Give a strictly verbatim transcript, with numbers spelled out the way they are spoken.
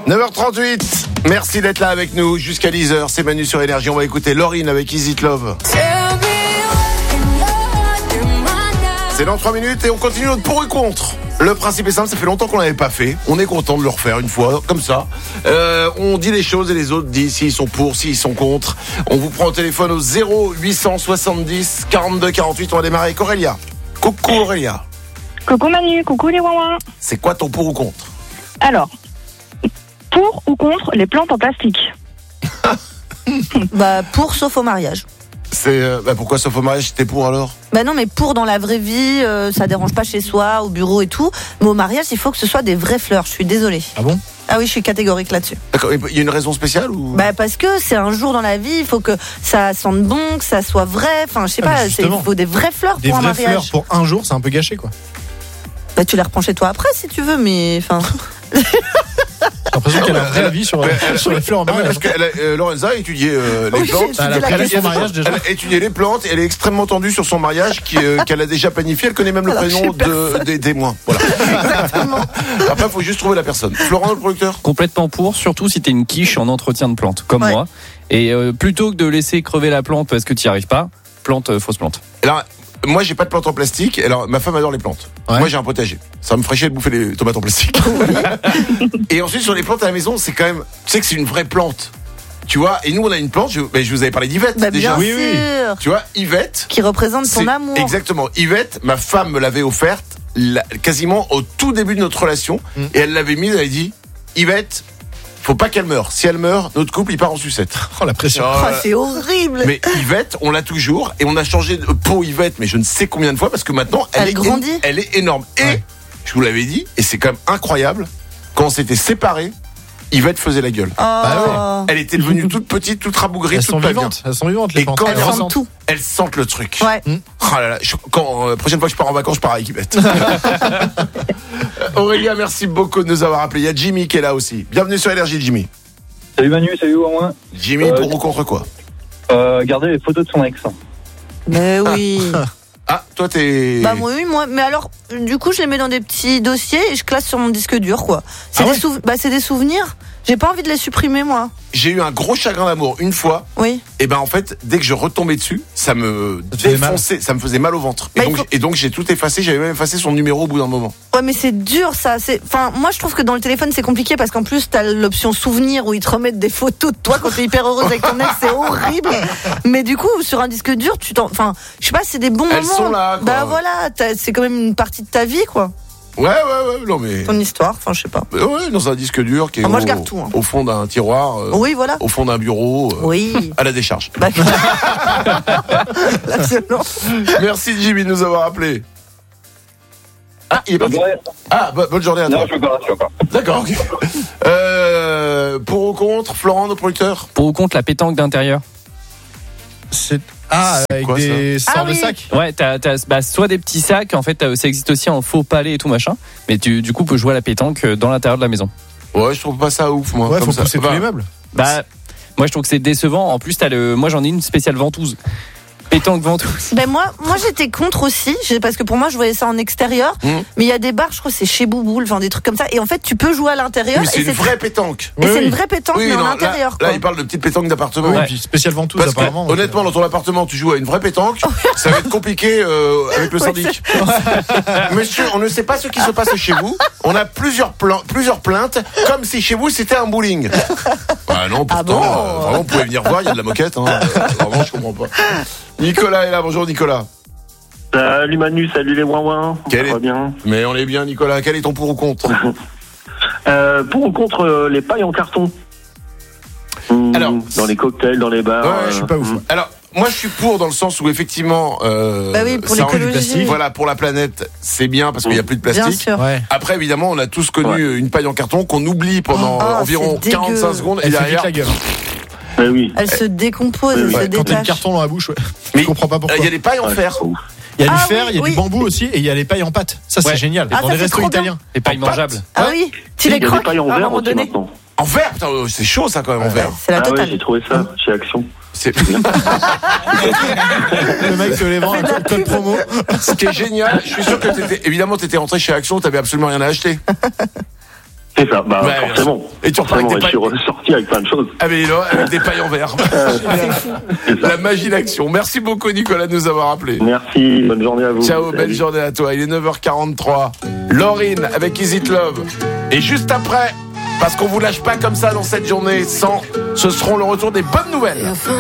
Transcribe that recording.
neuf heures trente-huit, merci d'être là avec nous jusqu'à dix heures, c'est Manu sur Énergie. On va écouter Lauryn avec Is It Love. C'est dans trois minutes et on continue notre pour et contre. Le principe est simple, ça fait longtemps qu'on l'avait pas fait. On est content de le refaire une fois, comme ça. Euh, on dit les choses et les autres disent s'ils sont pour, s'ils sont contre. On vous prend au téléphone au zéro huit cent soixante-dix quarante-deux quarante-huit. On va démarrer avec Aurélia. Coucou Aurélia. Coucou Manu, coucou les ouin-ouin. C'est quoi ton pour ou contre ? Alors, pour ou contre les plantes en plastique ? Bah pour, sauf au mariage. C'est euh, bah pourquoi sauf au mariage t'es pour alors ? Bah non, mais pour dans la vraie vie, euh, ça dérange pas chez soi, au bureau et tout. Mais au mariage, il faut que ce soit des vraies fleurs. Je suis désolée. Ah bon ? Ah oui, je suis catégorique là-dessus. D'accord, il y a une raison spéciale ou ? Bah parce que c'est un jour dans la vie, il faut que ça sente bon, que ça soit vrai. Enfin, je sais Ah, pas, mais c'est, il justement, faut des vraies fleurs Des pour un vraies mariage. fleurs pour un jour, c'est un peu gâché quoi. Bah tu les reprends chez toi après si tu veux, mais enfin. J'ai l'impression qu'elle a un vrai avis sur, sur les fleurs en Ah, mais mariage. parce que elle a- euh, Lorenza a étudié euh, les Oui, plantes. j'ai Elle a étudié la prévu question. son mariage déjà. Elle a étudié les plantes et elle est extrêmement tendue sur son mariage qui, euh, qu'elle a déjà planifié. Elle connaît même le Alors, prénom chez de, des témoins. Voilà. Exactement. Après, il faut juste trouver la personne. Florent, le producteur ? Complètement pour, surtout si t'es une quiche en entretien de plante, comme Ouais. moi. Et euh, plutôt que de laisser crever la plante parce que t'y arrives pas, plante, euh, fausse plante. Alors, moi, j'ai pas de plantes en plastique. Alors, ma femme adore les plantes. Ouais. Moi, j'ai un potager. Ça me ferait chier de bouffer les tomates en plastique. Et ensuite, sur les plantes à la maison, c'est quand même. Tu sais que c'est une vraie plante. Tu vois, et nous, on a une plante. Je, ben, je vous avais parlé d'Yvette Bah déjà. bien Oui, oui. sûr. Tu vois, Yvette. Qui représente c'est- ton amour. Exactement. Yvette, ma femme me l'avait offerte la- quasiment au tout début de notre relation. Mm. Et elle l'avait mise, elle avait dit Yvette, faut pas qu'elle meure. Si elle meurt, notre couple, il part en sucette. Oh la pression. Oh, Oh, c'est horrible. mais Yvette, on l'a toujours et on a changé de peau Yvette, mais je ne sais combien de fois parce que maintenant elle, Elle est grandit. é- elle est énorme. Et Ouais. je vous l'avais dit, et c'est quand même incroyable, quand on s'était séparés, Yvette faisait la gueule. Oh. Bah Elle était devenue toute petite, toute rabougrie, Elles toute sont pas bien. vivantes. Elles sont vivantes les Et plantes. quand Elles elles sentent ressentent. tout. Elles sentent le truc. Ouais. Oh là là, je- quand, euh, prochaine fois que je pars en vacances, je pars avec Yvette. Aurélia, merci beaucoup de nous avoir appelés. Il y a Jimmy qui est là aussi. Bienvenue sur Énergie, Jimmy. Salut Manu, salut Ouin. Jimmy, Euh, pour ou contre quoi ? Euh, gardez les photos de son ex. Mais oui. Ah, toi t'es... Bah moi, oui, moi. Mais alors, du coup, je les mets dans des petits dossiers et je classe sur mon disque dur, quoi. C'est Ah des ouais souv- bah c'est des souvenirs. J'ai pas envie de les supprimer, moi. J'ai eu un gros chagrin d'amour une fois. Oui. Et ben en fait, dès que je retombais dessus, ça me Ça te faisait mal. défonçait, ça me faisait mal au ventre. Et Bah, donc, il faut- et donc j'ai tout effacé, j'avais même effacé son numéro au bout d'un moment. Ouais, mais c'est dur, ça. C'est, enfin, moi, je trouve que dans le téléphone, c'est compliqué parce qu'en plus, t'as l'option souvenir où ils te remettent des photos de toi quand t'es hyper heureuse avec ton ex. C'est horrible. Mais du coup, sur un disque dur, tu t'en, enfin, je sais pas, c'est des bons Elles moments. sont là, quoi. Bah voilà, t'as- c'est quand même une partie de ta vie, quoi. Ouais, ouais, ouais, non mais... Ton histoire, enfin, je sais pas. Ouais, dans un disque dur qui est Ah, moi, au, je garde tout, hein. au fond d'un tiroir, euh, Oui, voilà. au fond d'un bureau, euh, Oui. à la décharge. Bah, la violence. Merci Jimmy de nous avoir appelés. Ah, il est parti. Ouais. Ah, bo- bonne journée à Non, toi. je suis encore là, je suis encore. D'accord, ok. Euh, pour ou contre, Florent, notre producteur ? Pour ou contre la pétanque d'intérieur. C'est- Ah, C'est avec quoi, des sortes Ah de oui. sacs. Ouais, t'as, t'as bah, soit des petits sacs, en fait, t'as- ça existe aussi en faux palais et tout machin. Mais tu, du coup, peux jouer à la pétanque euh, dans l'intérieur de la maison. Ouais, je trouve pas ça ouf, moi. Ouais, comme faut ça. pousser tous Enfin, les meubles. Bah, moi, je trouve que c'est décevant. En plus, t'as le, moi, j'en ai une spéciale ventouse. Pétanque ventouse. Ben moi, moi j'étais contre aussi, j'ai- parce que pour moi je voyais ça en extérieur, Mmh. mais il y a des bars, je crois que c'est chez Bouboule, enfin des trucs comme ça, et en fait tu peux jouer à l'intérieur, mais c'est et une vraie pétanque. et Oui, c'est oui. une vraie pétanque, Oui, mais non, en là- intérieur. Là, quoi. il parle de petites pétanques d'appartement. Oui, Ouais. puis spécial ventouse Parce que, apparemment. donc, honnêtement, dans ton appartement, tu joues à une vraie pétanque, ça va être compliqué euh, avec le Ouais, syndic. Monsieur, on ne sait pas ce qui se passe chez vous. On a plusieurs, plan- plusieurs plaintes, comme si chez vous c'était un bowling. Ah non, pourtant, Ah bon euh, vraiment, vous pouvez venir voir, il y a de la moquette. Hein. Euh, vraiment, je comprends pas. Nicolas est là, bonjour Nicolas. Salut Manu, salut les ouin-ouin. Quel Ça est- va bien. Mais on est bien, Nicolas. Quel est ton pour ou contre ? Euh, pour ou contre euh, les pailles en carton. Mmh, Alors, dans les cocktails, dans les bars. Ouais, euh, je suis pas ouf. mmh. Alors, moi, je suis pour dans le sens où effectivement, euh, Bah oui, pour ça rend du l'écologie. plastique. Voilà, pour la planète, c'est bien parce qu'il n'y a plus de Bien plastique. sûr. Ouais. Après, évidemment, on a tous connu Ouais. une paille en carton qu'on oublie pendant Oh, euh, c'est environ dégueu. quarante-cinq secondes et Elle fait derrière. vite la gueule. Eh oui. Elle se décompose, elle Ouais, se Ouais, quand t'as le détache. carton dans la bouche, ouais. Mais Je comprends pas euh, pourquoi. il y a des pailles en Ouais, fer. c'est pas ouf. Il y a Ah du fer, oui, il y a oui. du bambou aussi, et il y a les pailles en pâte. Ça, c'est Ouais. génial. Ah, Dans ça, les c'est restos trop bien. italiens. Et pailles En pâte. mangeables. Ah Ouais. oui, tu Il les y a des croques pailles en à un verre moment aussi donné. maintenant. En verre, putain, euh, c'est chaud ça quand même en verre. C'est la Ah ouais, totale. j'ai trouvé ça chez Action. C'est... Le mec te les vend un code, code promo. Ce qui est génial, je suis sûr que t'étais, évidemment, t'étais rentré chez Action, t'avais absolument rien à acheter. C'est ça, bah Ouais, forcément. Et tu repars avec Forcément, des et je suis pailles. ressorti avec plein de choses. Ah mais là, avec des pailles en verre. La magie d'action. Merci beaucoup Nicolas de nous avoir appelé. Merci, bonne journée à vous. Ciao, belle Salut. journée à toi. Il est neuf heures quarante-trois. Laurine avec Is It Love. Et juste après, parce qu'on vous lâche pas comme ça dans cette journée sans, ce seront le retour des bonnes nouvelles.